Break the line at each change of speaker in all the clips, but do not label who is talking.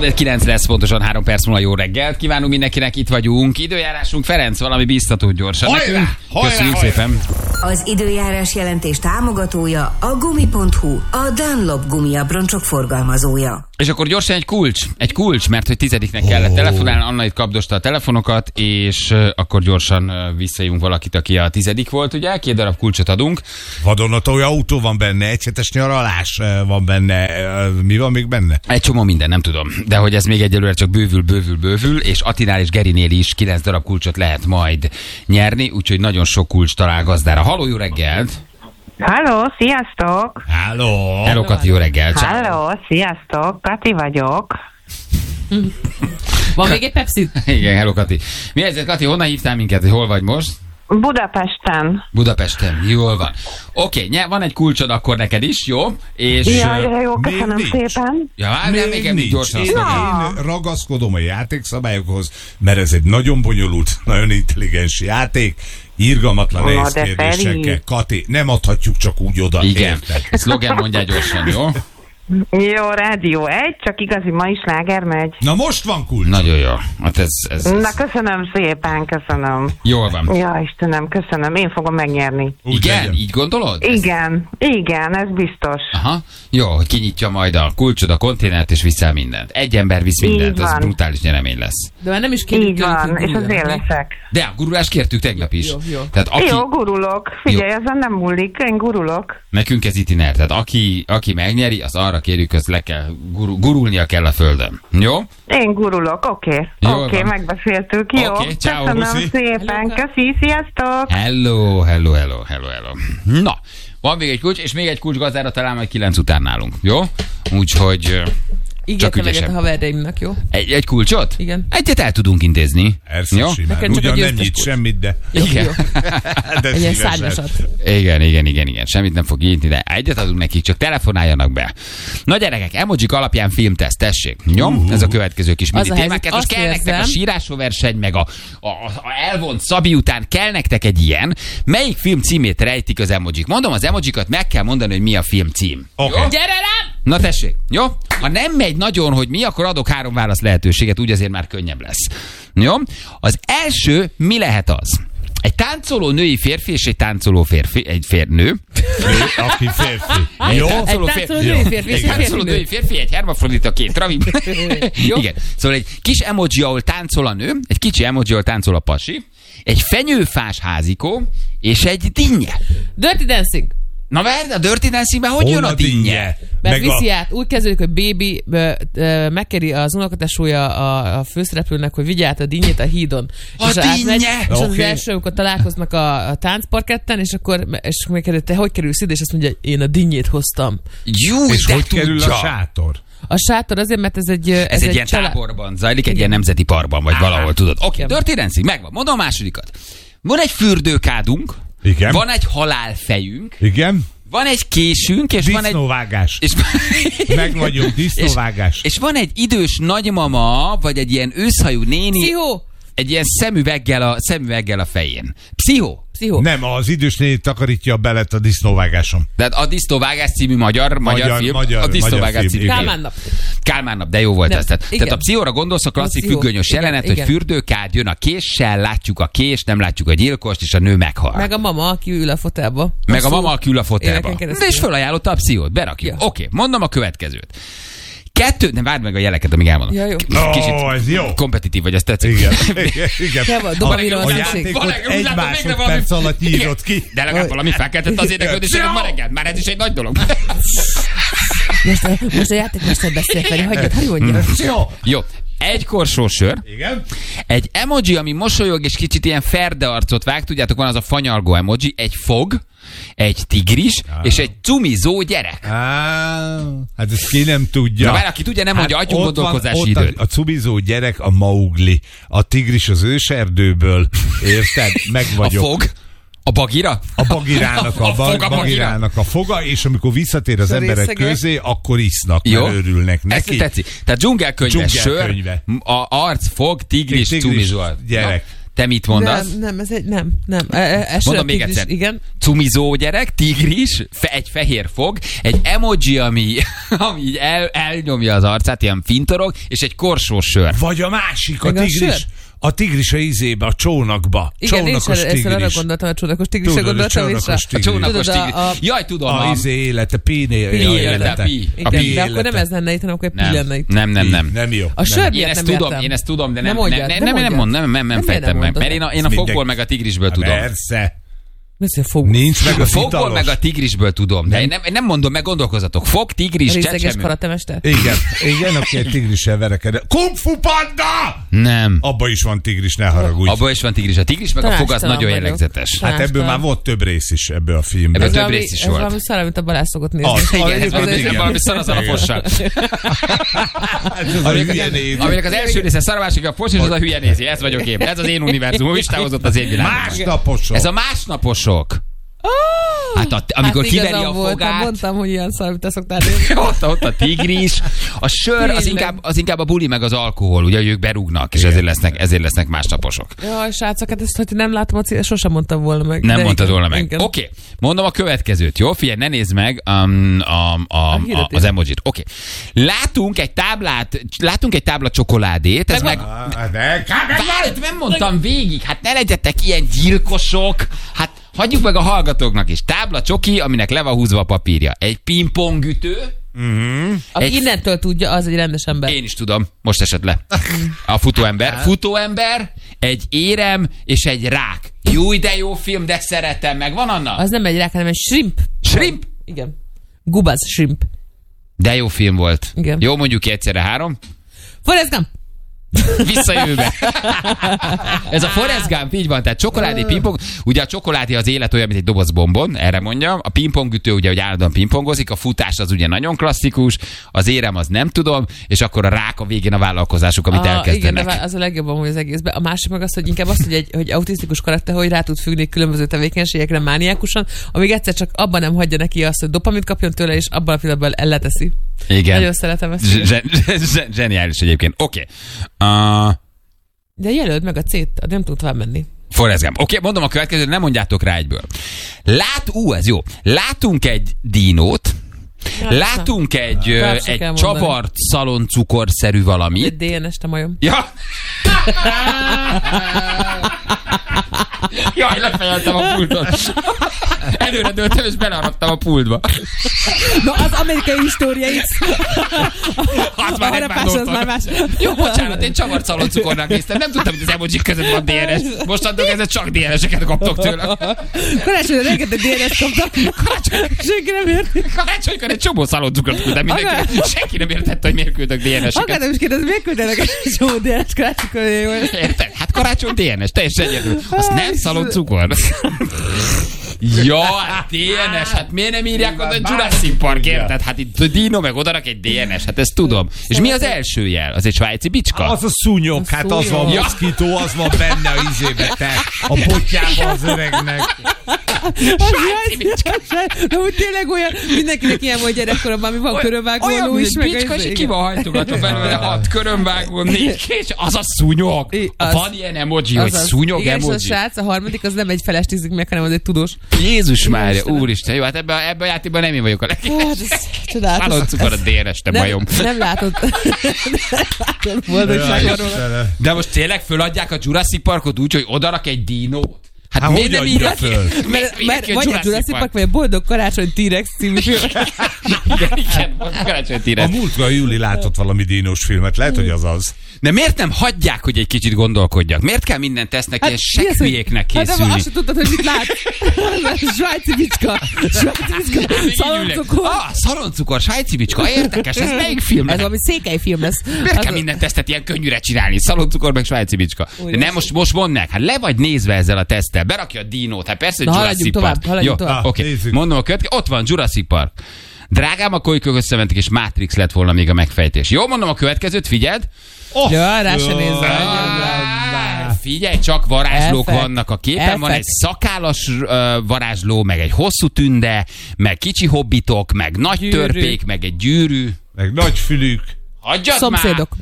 3:09 lesz, pontosan 3 perc múlva. Jó reggelt kívánunk mindenkinek, itt vagyunk. Időjárásunk, Ferenc, valami biztató gyorsan nekünk. Köszönjük szépen.
Az időjárás jelentés támogatója a Gumi.hu, a Dunlop gumiabroncsok forgalmazója.
És akkor gyorsan egy kulcs, mert hogy 10-nek kellett telefonálni, Anna itt kapdosta a telefonokat, és akkor gyorsan visszajövünk valakit, aki a 10. volt, ugye? 2 darab kulcsot adunk.
Vadonatúj autó van benne, egyhetes nyaralás van benne, mi van még benne?
Egy csomó minden, nem tudom. De hogy ez még egyelőre csak bővül, és Attinál és Gerinél is 9 darab kulcsot lehet majd nyerni, úgyhogy nagyon sok kulcs talál gazdára. Halló, jó reggelt!
Halló, sziasztok!
Hello, Kati, jó reggelt!
Halló, sziasztok, Kati vagyok.
Van még egy Pepsi?
Igen, hello, Kati. Mi helyzet, Kati, honnan hívtál minket, hogy hol vagy most?
Budapesten,
jól van. Oké, van egy kulcsod akkor neked is, jó? És,
jó, köszönöm szépen.
Ja, még nincs. Gyorsan.
Én ragaszkodom a játékszabályokhoz, mert ez egy nagyon bonyolult, nagyon intelligens játék, irgalmatlan nehéz kérdésekkel. Kati, nem adhatjuk csak úgy oda.
Igen,
érted?
szlogen mondjál gyorsan, jó?
Jó, Rádió 1, csak igazi ma is sláger megy.
Na most van kulcs.
Nagyon jó. Hát ez.
Na, köszönöm szépen, köszönöm.
Jól van.
Ja, Istenem, köszönöm, én fogom megnyerni.
Igen? Legyen. Így gondolod?
Igen, ez biztos.
Aha, jó, hogy kinyitja majd a kulcsod, a konténert, és viszel mindent. Egy ember visz mindent, az brutális nyeremény lesz.
De már nem is kérjük.
Így van, és az én leszek.
De a gurulást kértük tegnap is.
Jó.
Tehát
Jó, gurulok. Figyelj, ezen nem múlik, én gurulok.
Nekünk ez itiner, tehát aki megnyeri, az arra kérjük, hogy le kell, gurulnia kell a földön. Jó?
Én gurulok, oké, megbeszéltük, jó.
Ciao,
köszönöm szépen, köszi, sziasztok!
Hello. Na, van még egy kulcs, és még egy kulcs gazdára talán majd 9 után nálunk, jó? Úgyhogy...
Ígérte meg a haverjaimnak, jó?
Egy kulcsot?
Igen.
Egyet el tudunk intézni.
Jó? Ugyan nem nyit semmit, de...
Igen.
De
egy ilyen szárnyasat.
Igen. Semmit nem fog nyitni, de egyet adunk nekik, csak telefonáljanak be. Na gyerekek, emojik alapján filmteszt, tessék. Jó? Ez a következő kis mini témák. Most kell nektek a sírásóverseny, meg a elvont Szabi után kell nektek egy ilyen. Melyik film címét rejtik az emojik? Mondom, az emojikat meg kell mondani, hogy mi a film cím.
Okay.
Gyere rám!
Na tessék, jó? Ha nem megy nagyon, hogy mi, akkor adok 3 válasz lehetőséget, úgy azért már könnyebb lesz. Jó? Az első, mi lehet az? Egy táncoló női férfi és egy táncoló férfi, egy nő.
Aki férfi.
Jó?
Egy táncoló női férfi és egy
táncoló női férfi, egy hermafrodita, 2 ravi. Igen. Szóval egy kis emoji, ahol táncol a nő, egy kicsi emoji, ahol táncol a pasi, egy fenyőfás házikó, és egy dinnye.
Dirty Dancing.
Na várj, a Dirty Dancingben hogy jön a dinnye?
Mert viszi át, úgy kezdődik, hogy Baby megkéri az unokatesója a főszereplőnek, hogy vigye át a dinnyét a hídon.
A dinnye!
És az első, amikor találkoznak a táncparketten, és akkor megkérdezi, te hogy kerülsz ide? És azt mondja, én a dinnyét hoztam.
Jó,
és
de
hogy
tudja.
kerül a sátor?
A sátor azért, mert ez egy
ilyen táborban zajlik, egy ilyen nemzeti parkban, vagy valahol, tudod. Oké, Dirty Dancing, megvan. Mondom a másodikat. Van egy fürdőkádunk,
igen.
Van egy halálfejünk,
igen.
Van egy késünk, és
disznóvágás. Meg vagyunk, disznóvágás.
És van egy idős nagymama, vagy egy ilyen őszhajú néni.
Pszichó.
Egy ilyen szemüveggel a fején. Pszichó.
Nem, az idős néni takarítja a belet a disznóvágáson.
De a Disznóvágás című magyar film. A Disznóvágás című film. Kálmán nap, de jó volt ez. Tehát a pszichóra gondolsz, a klasszik függönyös jelenet, hogy fürdőkád jön a késsel, látjuk a kést, nem látjuk a gyilkost, és a nő meghal.
Meg a mama, aki ül a fotelba.
És fölajánlotta a pszichót, berakjuk. Oké, mondom a következőt. 2, nem várd meg a jeleket, amíg elmondom.
Ja, jó.
Kicsit
ez jó.
Kompetitív vagy, ezt tetszik.
Igen. A játékot 1 másodperc alatt nyírod ki.
De legalább valami felkeltett az érdeklődésedet ma reggel. Már ez is egy nagy dolog.
Most a játékmester beszél felé, hagyjad.
Jó. Egy korsó sör.
Igen.
Egy emoji, ami mosolyog és kicsit ilyen ferde arcot vág. Tudjátok, van az a fanyalgó emoji. Egy fog, egy tigris, és egy cumizó gyerek.
Hát ezt ki nem tudja.
Na már aki tudja, nem mondja, adjunk gondolkozási időt.
A cumizó gyerek a Maugli, a tigris az őserdőből, érted? Meg vagyok.
A fog? A bagira?
A bagirának a foga, és amikor visszatér az emberek közé, akkor isznak, mert örülnek neki.
Ezt tetszik. Tehát dzsungelkönyve, sör, a arc, fog, tigris, cumizó.
Gyerek.
Te mit mondasz?
Nem, ez egy, nem.
Mondom még egyszer.
Igen.
Cumizó gyerek, tigris, egy fehér fog, egy emoji, ami így elnyomja az arcát, ilyen fintorog, és egy korsós sör.
Vagy a másik,
Meg
a tigris. A tigris a ízébe, a csónakba.
Igen,
csónakos
én is arra gondoltam, a csónakos tigrisre gondoltam vissza.
A csónakos tigris. Jaj, tudom.
A izé élete, Pi
élete. Igen, de akkor nem ez lenne itt, hanem akkor Pi lenne itt.
Nem
jó.
A sör miatt nem értem.
Én ezt tudom, de
nem
fejtem meg. Mert én a fogból meg a tigrisből tudom.
Persze.
Nincs meg a fogból meg a tigrisből tudom. De én nem mondom, meg gondolkozatok. Fog, tigris, csecsemő.
Részeges karatemester?
Igen, aki egy tigrissel verekedett. Kung Fu Panda!
Nem.
Abba is van tigris, ne haragudj.
Abba is van tigris. A tigris meg a fog az nagyon jellegzetes.
Hát ebből már volt több rész is ebből a filmben.
Ebből több rész is volt.
Ez valami szar, amit a Balázs szokott nézni.
Igen, ez valami szar az alapossal. Aminek az első része szar, a másik a fos, és az a hülye nézi. Ez vagyok én. Ez az én univerzum. Istáhozott az én világom.
Másnaposok.
Ez a másnaposok. Hát amikor kiveri a fogát.
Mondtam, hogy ilyen szar, amit te szoktál nézni.
ott a tigris. A sör az inkább a buli meg az alkohol. Ugye ők berúgnak, és ezért lesznek másnaposok.
Jaj, srácok, hát ezt, hogy nem látom a cél, sosem mondtam volna meg.
Nem mondtad volna meg. Oké, mondom a következőt, jó? Figyelj, ne nézd meg az emojit. Oké. Látunk egy tábla csokoládét, ez meg... Nem mondtam végig, hát ne legyetek ilyen gyilkosok, hát hagyjuk meg a hallgatóknak is. Tábla csoki, aminek le van húzva a papírja. Egy pingpongütő.
Aki innentől tudja, az egy rendes ember.
Én is tudom, most esett le. A futóember, egy érem és egy rák. Jó, de jó film, de szeretem meg. Van Anna?
Az nem egy rák, hanem egy shrimp.
Shrimp?
Igen. Gubaz shrimp.
De jó film volt.
Igen.
Jó, mondjuk ki egyszerre 3.
Forrest Gump.
Visszajövőbe. Ez a Forrest Gump, így van, tehát csokoládé, pingpong. Ugye a csokoládé az élet olyan, mint egy doboz bombon, erre mondjam. A pingpongütő ugye, hogy állandóan pingpongozik, a futás az ugye nagyon klasszikus, az érem az nem tudom, és akkor a rák a végén a vállalkozásuk, amit elkezdenek.
Igen, az a legjobb amúgy az egészben. A másik meg az, hogy inkább azt, hogy autisztikus karakter, hogy rá tud függni különböző tevékenységekre mániákusan, amíg egyszer csak abban nem hagyja neki azt, hogy dopamint kapjon tőle, és abban a pillanatban elleteszi.
Igen.
Nagyon szeretem ezt.
Zseniális egyébként. Oké.
De jelöld meg a C-t, nem tud tovább menni.
Forrest Gump. Oké, mondom a következőt, nem mondjátok rá egyből. Ez jó. Látunk egy dinót, látunk egy csavart szaloncukorszerű valamit.
Egy DNS, te majom.
Ja. Jaj, lefejeltem a pultot. Előre dőltem, és belearadtam a pultba.
Na, az amerikai história X.
Az már más. Jó, bocsánat, én csavart szaloncukornak néztem. Nem tudtam, hogy az emojik között van DNS. Mostantól kezdve csak DNS-eket kaptok tőle.
Karácsonyra rengeteg DNS kaptak. Senki nem érti.
Karácsonykor egy csomó szaloncukrot küldtem mindenki. Senki nem értette, hogy miért küldök DNS-eket.
Akartam is kérdezni, miért küldenek egy csomó DNS karácsonykor?
Érted? Hát karácsony DNS, teljesen egyedül. Az nem szaloncukor. Ja, hát DNS, hát miért nem írják oda Jurassic Park, érted? Hát itt a Dino meg odarak egy DNS, hát ezt tudom. És mi az első jel? Az egy svájci bicska?
Az a szúnyog, hát az van, a moszkító, az van benne a izébe, te. A botjában az öregnek.
Svájci bicska.
De úgy tényleg olyan, mindenkinek ilyen volt gyerekkoromban, mi van körömvágóló is.
Olyan bicska, és ki van hajtogatva belőle 6 körömvágó, 4 kés, az a szúnyog. Van ilyen emoji, hogy szúnyog emoji.
Igen, és a srác, a harmadik, az nem egy feles tízik meg, hanem az egy tudós.
Jézus Mária, úristen, jó, hát ebben a játékban nem én vagyok a legjobb. Szaloncukor a DNS, te majom.
Nem látod. Boldogságban.
De most tényleg föladják a Jurassic Parkot úgy, hogy odarak egy dinót?
Hát miért nem írják föl?
Mert vagy a Jurassic Park, vagy a Boldog Karácsony T-Rex című film.
Igen, Karácsony T-Rex.
A múltkor Júli látott valami dínos filmet, lehet, hogy az.
De miért nem hagyják, hogy egy kicsit gondolkodjak? Miért kell minden tesznek ilyen sekhülyéknek készülni?
Hát azt sem tudtad, hogy mit látsz. Svájci bicska. Szaloncukor.
Szaloncukor, svájci bicska. Érdekes, ez melyik film?
Ez valami székely film lesz.
Miért kell minden tesztet ilyen könnyűre csinálni? Szaloncukor meg svájci bicska. De nem, most mondd meg, hát le vagy nézve ezzel a teszttel. Berakja a dinót, hát persze, hogy Jurassic Park.
Haladjunk tovább.
Oké, mondom a következő. Ott van Jurassic Park. Drágám, a kolykök összementek, és Matrix lett volna még a megfejtés. Jó, mondom a következőt, figyeld.
Ja, rá se nézve.
Figyelj, csak varázslók vannak a képen. Van egy szakállas varázsló, meg egy hosszú tünde, meg kicsi hobbitok, meg nagy törpék, meg egy gyűrű.
Meg nagy fülük.
Hagyjad
Szomszédok.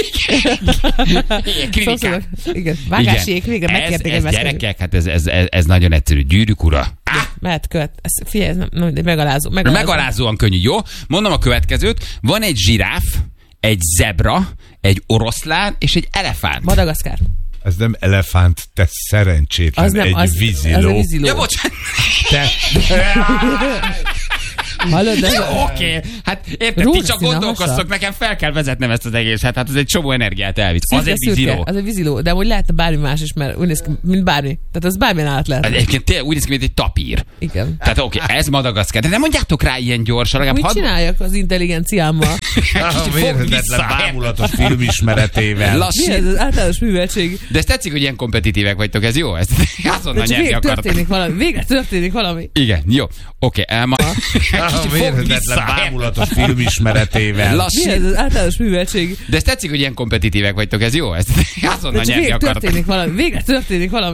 Szomszédok.
Igen. Vágási ég, végre megkérték egy
gyerekek, hát ez nagyon egyszerű. Gyűrűk ura.
Mehet követ. Figyelj, de megalázó.
Megalázóan könnyű, jó? Mondom a következőt. Van egy zsiráf, egy zebra, egy oroszlán és egy elefánt.
Madagaszkár.
Ez nem elefánt, te szerencsétlen,
az nem,
egy víziló.
Az a víziló.
Ja, bocsánat.
Hallod,
Oké. Hát érted, ti csak gondolkoztok, nekem fel kell vezetnem ezt az egészet. Hát ez egy csomó energiát elvisz. Az egy víziló.
Az egy víziló, de hogy lehetne bármi más is, mert úgy néz ki, mint bármi. Tehát az bármilyen állat lehet.
Egyébként tényleg úgy néz ki, mint egy tapír.
Igen.
Tehát oké, ez Madagaszkár. De nem mondjátok rá ilyen gyorsan.
Mit csináljak az intelligenciámmal?
Mérhetetlen bámulatos filmismeretével.
Mi ez az általános műveltség?
De ez tetszik, hogy ilyen kompetitívek vagytok, ez jó? Ezt azonnal nyerni akartok.
Végre történik valami.
Igen, jó. Oké,
mérhetetlen bámulatos filmismeretével.
Mi ez az általános műveltség?
De ez tetszik, hogy ilyen kompetitívek vagytok, ez jó? Ezt azonnal nyerni akartok.
Végre történik valami.